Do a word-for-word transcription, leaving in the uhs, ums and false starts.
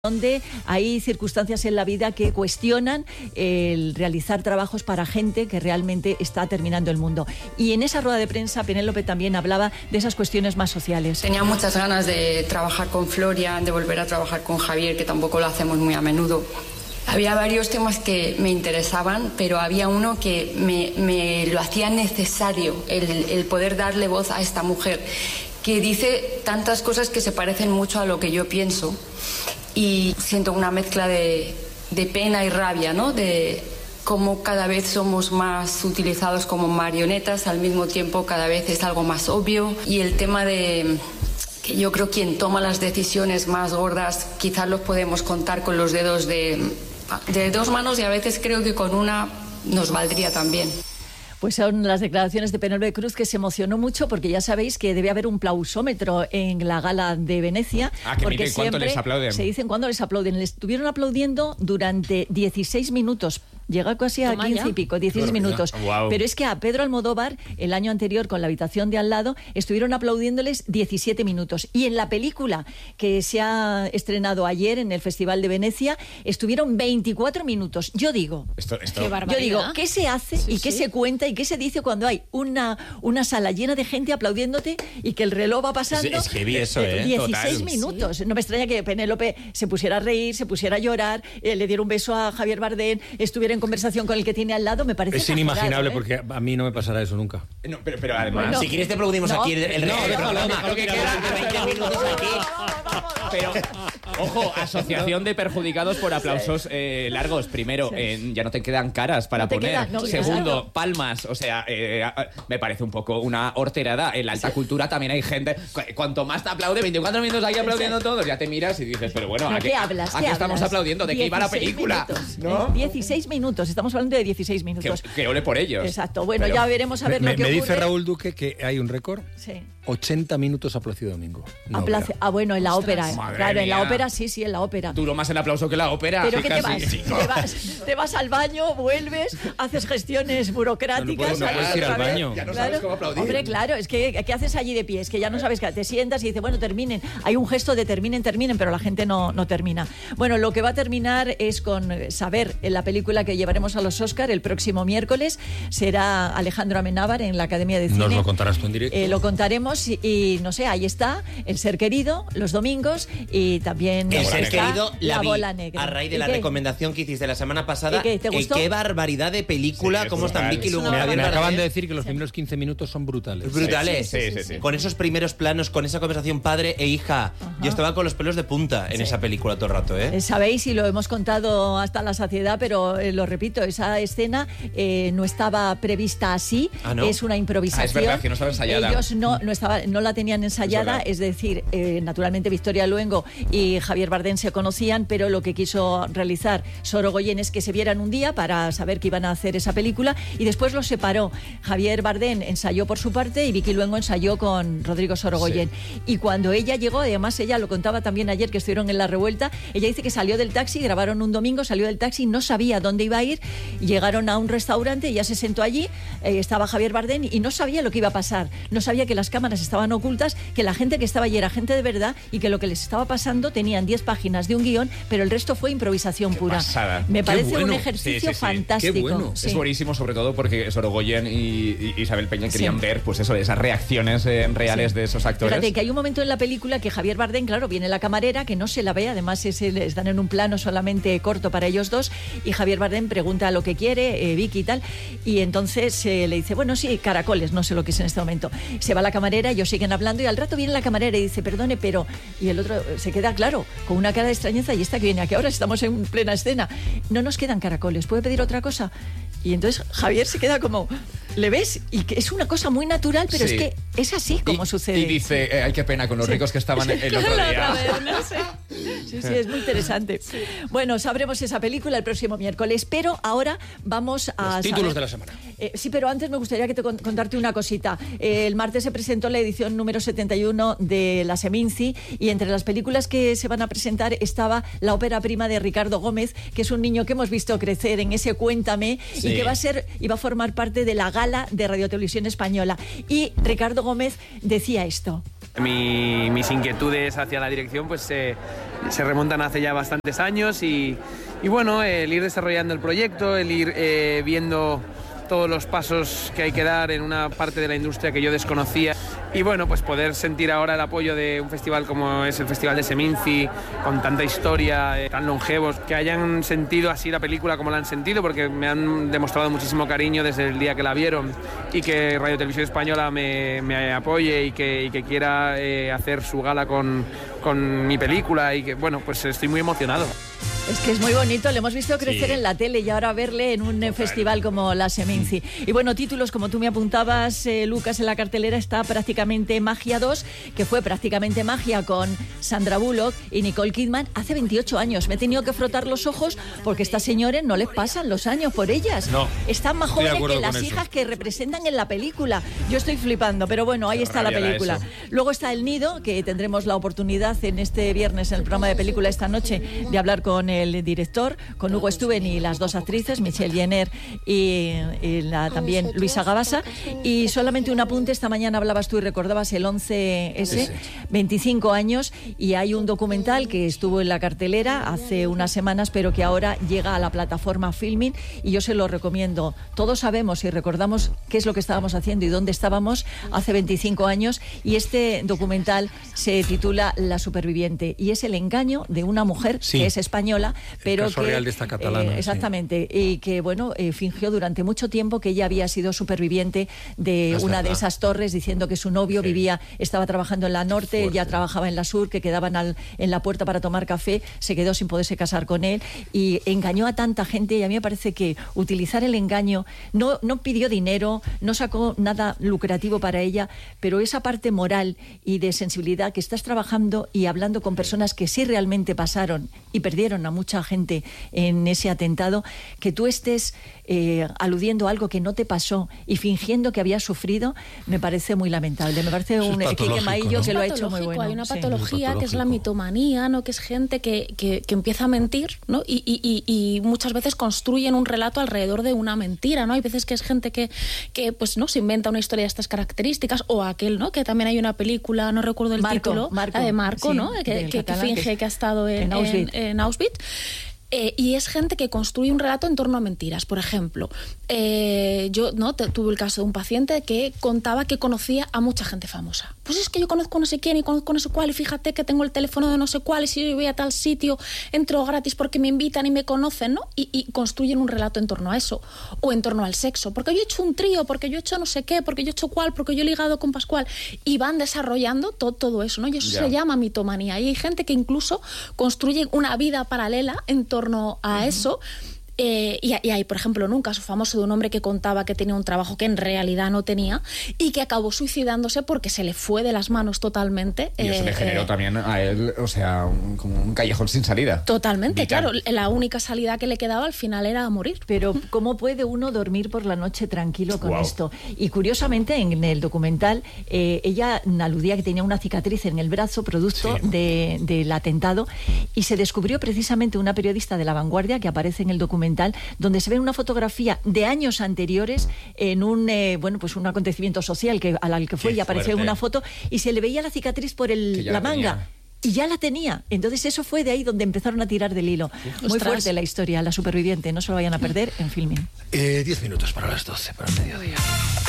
donde hay circunstancias en la vida que cuestionan el realizar trabajos para gente que realmente está terminando el mundo. Y en esa rueda de prensa, Penélope también hablaba de esas cuestiones más sociales. Tenía muchas ganas de trabajar con Florian, de volver a trabajar con Javier, que tampoco lo hacemos muy a menudo. Había varios temas que me interesaban, pero había uno que me, me lo hacía necesario, el, el poder darle voz a esta mujer, que dice tantas cosas que se parecen mucho a lo que yo pienso. Y siento una mezcla de, de pena y rabia, ¿no? De cómo cada vez somos más utilizados como marionetas, al mismo tiempo cada vez es algo más obvio. Y el tema de que yo creo quien toma las decisiones más gordas quizás los podemos contar con los dedos de, de dos manos, y a veces creo que con una nos valdría también. Pues son las declaraciones de Penélope Cruz, que se emocionó mucho porque ya sabéis que debe haber un plausómetro en la gala de Venecia. Ah, que porque mire cuánto les aplauden. Se dicen cuándo les aplauden. Les estuvieron aplaudiendo durante dieciséis minutos. Llega casi a quince y pico, dieciséis minutos. Wow. Pero es que a Pedro Almodóvar, el año anterior, con La habitación de al lado, estuvieron aplaudiéndoles diecisiete minutos. Y en la película que se ha estrenado ayer en el Festival de Venecia, estuvieron veinticuatro minutos. Yo digo, Esto, esto... yo digo, ¿qué se hace Sí, y qué sí. se cuenta y qué se dice cuando hay una, una sala llena de gente aplaudiéndote y que el reloj va pasando? Es, es heavy eso, ¿eh? dieciséis Total. minutos. Sí. No me extraña que Penélope se pusiera a reír, se pusiera a llorar, eh, le diera un beso a Javier Bardem, estuviera en conversación con el que tiene al lado. Me parece Es inimaginable, exagerado, ¿eh? porque a mí no me pasará eso nunca. No, pero, pero además... Bueno, Si quieres te aplaudimos no, aquí el, el no, resto del déjalo, programa. déjalo que Que queda. durante veinte minutos aquí. Pero, ojo, asociación de perjudicados por aplausos eh, largos. Primero, Sí. eh, ya no te quedan caras para No te poner. quedan, no, Segundo, claro. palmas. O sea, eh, me parece un poco una horterada. En la alta cultura también hay gente... cu- Cuanto más te aplaude, veinticuatro minutos ahí aplaudiendo todos, ya te miras y dices, pero bueno, ¿De ¿a qué hablas? ¿a ¿Qué qué estamos hablas? aplaudiendo? ¿De qué iba la dieciséis película? minutos, ¿No? ¿eh? dieciséis minutos, estamos hablando de dieciséis Que, minutos. que ole por ellos. Exacto, bueno, Pero- ya veremos a ver me lo que me ocurre. dice Raúl Duque que hay un récord. Sí. ochenta minutos a Plácido Domingo. No, A Place- mira. ah, bueno, en la ópera. Madre Claro, en la mía. ópera, sí, sí, en la ópera. Duró más el aplauso que la ópera. ¿Pero qué te vas? casi. te vas? Te vas al baño, vuelves, haces gestiones burocráticas. No, no puedes- no puedes ir al ¿sabes? baño. Ya no sabes cómo aplaudir. Hombre, claro, es que ¿qué haces allí de pie? Es que ya no sabes qué. Te sientas y dices, bueno, terminen. Hay un gesto de terminen, terminen, pero la gente no, no termina. Bueno, lo que va a terminar es con Saber, en la película que llevaremos a los Oscar el próximo miércoles. Será Alejandro Amenábar en la Academia de Cine. Nos lo contarás tú en directo. Eh, lo contaremos y, y, no sé, ahí está El ser querido, los domingos, y también El está ser querido la, La vi bola negra. a raíz de ¿Y la qué? recomendación que hiciste la semana pasada. ¿Y qué? ¿Te Eh, gustó? qué barbaridad de película, Sí, cómo están brutal. Vicky Es Lugo. una Me, Javier me Bardem. acaban de decir que los primeros quince minutos son brutales. Brutales. Sí, sí, sí, sí. Con esos primeros planos, con esa conversación padre e hija. Yo estaba con los pelos de punta en Sí. esa película todo el rato, ¿eh? Eh, Sabéis, y lo hemos contado hasta la saciedad, pero eh, lo repito, esa escena eh, no estaba prevista así, Ah, ¿no? es una improvisación. Ah, es verdad, que no estaba ensayada. Ellos no, no, estaba, no la tenían ensayada, verdad. es, decir, eh, naturalmente Victoria Luengo y Javier Bardem se conocían, pero lo que quiso realizar Sorogoyen es que se vieran un día para saber que iban a hacer esa película, y después los separó. Javier Bardem ensayó por su parte y Vicky Luengo ensayó con Rodrigo Sorogoyen. Y cuando ella llegó, además ella lo contaba también ayer que estuvieron en La Revuelta, ella dice que salió del taxi, grabaron un domingo, salió del taxi, no sabía dónde iba a ir, llegaron a un restaurante, ella se sentó allí, eh, estaba Javier Bardem y no sabía lo que iba a pasar, no sabía que las cámaras estaban ocultas, que la gente que estaba allí era gente de verdad y que lo que les estaba pasando tenían diez páginas de un guión, pero el resto fue improvisación pura. pasada. Me Qué parece un bueno. ejercicio Sí, sí, sí. fantástico. Qué bueno. Sí. Es buenísimo, sobre todo porque Sorogoyen y, y Isabel Peña querían Sí. ver, pues eso, esas reacciones eh, reales Sí. de esos actores. Fíjate que hay un momento en la película que Javier Bardem, claro, viene la camarera, que no se la ve, además es el- están en un plano solamente corto para ellos dos, y Javier Bardem pregunta lo que quiere, eh, Vicky y tal, y entonces eh, le dice, bueno, sí, caracoles, no sé lo que es en este momento. Se va la camarera, ellos siguen hablando, y al rato viene la camarera y dice, perdone, pero... Y el otro eh, se queda, claro, con una cara de extrañeza, y esta que viene aquí ahora, estamos en plena escena. No nos quedan caracoles, ¿puede pedir otra cosa? Y entonces Javier se queda como, ¿le ves? Y que es una cosa muy natural, pero Sí. es que es así como y, sucede. Y dice, eh, ay, qué pena con los Sí. ricos que estaban el otro La día. otra vez, no sé. Sí, sí, es muy interesante. Bueno, sabremos esa película el próximo miércoles, pero ahora vamos a... Los títulos saber- de la semana. Eh, sí, pero antes me gustaría que te con- contarte una cosita. Eh, el martes se presentó la edición número setenta y uno de la Seminci, y entre las películas que se van a presentar estaba la ópera prima de Ricardo Gómez, que es un niño que hemos visto crecer en ese Cuéntame, Sí. y que va a ser y va a formar parte de la gala de Radio Televisión Española. Y Ricardo Gómez decía esto. Mi- mis inquietudes hacia la dirección pues eh, se remontan hace ya bastantes años y, y bueno, el ir desarrollando el proyecto, el ir eh, viendo todos los pasos que hay que dar en una parte de la industria que yo desconocía y bueno, pues poder sentir ahora el apoyo de un festival como es el Festival de Seminci, con tanta historia, eh, tan longevos, que hayan sentido así la película como la han sentido, porque me han demostrado muchísimo cariño desde el día que la vieron y que Radio Televisión Española me, me apoye y que, y que quiera eh, hacer su gala con, con mi película y que bueno, pues estoy muy emocionado. Es que es muy bonito, le hemos visto crecer sí. en la tele y ahora verle en un Total. festival como la Seminci. Y bueno, títulos como tú me apuntabas, eh, Lucas, en la cartelera está prácticamente Magia dos, que fue prácticamente magia con Sandra Bullock y Nicole Kidman hace veintiocho años. Me he tenido que frotar los ojos porque a estas señores no les pasan los años por ellas. No, están más jóvenes que las eso. hijas que representan en la película. Yo estoy flipando, pero bueno, ahí está la película. Luego está El Nido, que tendremos la oportunidad en este viernes en el programa de película esta noche de hablar con el director, con Hugo Stuben y las dos actrices, Michelle Jenner y, y la, también Luisa Gabasa. Y solamente un apunte, esta mañana hablabas tú y recordabas el once ese, veinticinco años, y hay un documental que estuvo en la cartelera hace unas semanas, pero que ahora llega a la plataforma Filmin y yo se lo recomiendo. Todos sabemos y recordamos qué es lo que estábamos haciendo y dónde estábamos hace veinticinco años, y este documental se titula La Superviviente y es el engaño de una mujer sí. que es española, pero el caso que real de esta catalana, eh, exactamente sí. y que bueno eh, fingió durante mucho tiempo que ella había sido superviviente de es una verdad. de esas torres, diciendo que su novio sí. vivía, estaba trabajando en la norte, ella trabajaba en la sur, que quedaban al, en la puerta para tomar café, se quedó sin poderse casar con él y engañó a tanta gente. Y a mí me parece que utilizar el engaño, no, no pidió dinero, no sacó nada lucrativo para ella, pero esa parte moral y de sensibilidad, que estás trabajando y hablando con personas que sí realmente pasaron y perdieron a mucha gente en ese atentado, que tú estés eh, aludiendo a algo que no te pasó y fingiendo que habías sufrido, me parece muy lamentable. Me parece Eso un Quique Maillo ¿no? que lo ha hecho muy bueno. Hay una patología sí. que es la mitomanía, ¿no? Que es gente que, que, que empieza a mentir, ¿no? Y, y, y, y muchas veces construyen un relato alrededor de una mentira, ¿no? Hay veces que es gente que, que pues, ¿no? se inventa una historia de estas características, o aquel, ¿no? Que también hay una película, no recuerdo el Marco, título, Marco, la de Marco, sí, ¿no? Que, que, que finge que, es, que ha estado en, en Auschwitz. En, en Auschwitz. Eh, y es gente que construye un relato en torno a mentiras. Por ejemplo, eh, yo no te, tuve el caso de un paciente que contaba que conocía a mucha gente famosa. Pues es que yo conozco no sé quién y conozco no sé cuál, y fíjate que tengo el teléfono de no sé cuál, y si yo voy a tal sitio entro gratis porque me invitan y me conocen, ¿no? Y, y construyen un relato en torno a eso. O en torno al sexo. Porque yo he hecho un trío, porque yo he hecho no sé qué, porque yo he hecho cuál, porque yo he ligado con Pascual. Y van desarrollando to, todo eso, ¿no? Y eso yeah. se llama mitomanía. Y hay gente que incluso construye una vida paralela en torno a eso. Eh, y, y hay, por ejemplo, un caso famoso de un hombre que contaba que tenía un trabajo que en realidad no tenía y que acabó suicidándose porque se le fue de las manos totalmente. Y eso eh, le generó eh, también a él, o sea, un, como un callejón sin salida. Totalmente, vital. Claro. La única salida que le quedaba al final era morir. Pero ¿cómo puede uno dormir por la noche tranquilo con wow. esto? Y curiosamente, en el documental, eh, ella aludía que tenía una cicatriz en el brazo producto sí. de, del atentado, y se descubrió precisamente una periodista de La Vanguardia que aparece en el documental, donde se ve una fotografía de años anteriores en un eh, bueno pues un acontecimiento social que al que fue Qué y apareció fuerte. Una foto y se le veía la cicatriz por el, la, la manga. Y ya la tenía. Entonces eso fue de ahí donde empezaron a tirar del hilo. Sí. Muy Ostras. fuerte la historia, La Superviviente. No se lo vayan a perder en Filmin. Eh, diez minutos para las doce, para el mediodía.